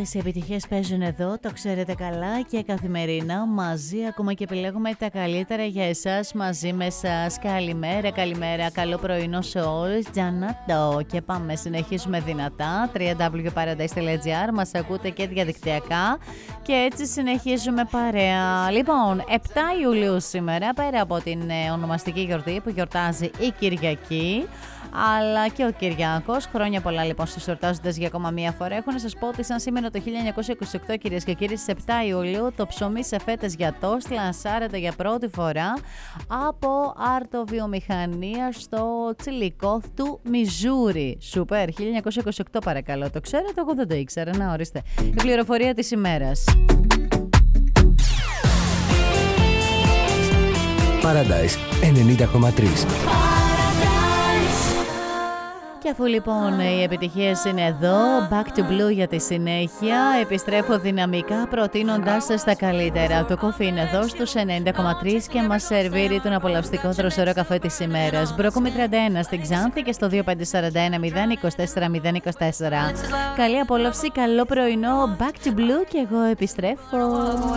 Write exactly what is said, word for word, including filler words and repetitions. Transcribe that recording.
Όλες οι επιτυχίες παίζουν εδώ, το ξέρετε καλά, και καθημερινά μαζί ακόμα και επιλέγουμε τα καλύτερα για εσάς μαζί με εσάς. Καλημέρα, καλημέρα, καλό πρωινό σε όλους. Τζανάτο. Και πάμε, συνεχίζουμε δυνατά. double-u double-u double-u τελεία paradise τελεία gr. Μας ακούτε και διαδικτυακά. Και έτσι συνεχίζουμε παρέα. Λοιπόν, επτά Ιουλίου σήμερα, πέρα από την ονομαστική γιορτή που γιορτάζει η Κυριακή, αλλά και ο Κυριάκος. Χρόνια πολλά λοιπόν στους εορτάζοντες για ακόμα μία φορά. Έχω να σας πω ότι σαν σήμερα το χίλια εννιακόσια είκοσι οκτώ, κυρίες και κύριοι, στις επτά Ιουλίου, το ψωμί σε φέτες για τόστ λανσάρεται για πρώτη φορά από αρτοβιομηχανία στο Τσιλικόθ του Μιζούρι. Σούπερ, χίλια εννιακόσια είκοσι οκτώ παρακαλώ. Το ξέρετε, εγώ δεν το ήξερα. Να ορίστε. Η πληροφορία της ημέρας. Paradise ενενήντα κόμμα τρία. Και αφού λοιπόν οι επιτυχίες είναι εδώ, Back to Blue για τη συνέχεια, επιστρέφω δυναμικά προτείνοντάς σας τα καλύτερα. Το κόφι είναι εδώ στους ενενήντα κόμμα τρία και μας σερβίρει τον απολαυστικό δροσερό καφέ της ημέρας. Μπρόκομι τριάντα ένα στην Ξάνθη και στο δύο πέντε τέσσερα ένα μηδέν είκοσι τέσσερα μηδέν είκοσι τέσσερα. Καλή απόλαυση, καλό πρωινό, Back to Blue και εγώ επιστρέφω.